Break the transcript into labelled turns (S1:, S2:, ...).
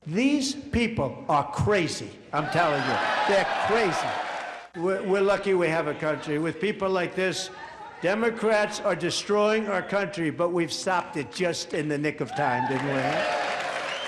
S1: These people are crazy. I'm telling you, they're crazy. We're lucky we have a country. With people like this, Democrats are destroying our country, but we've stopped it just in the nick of time, didn't we?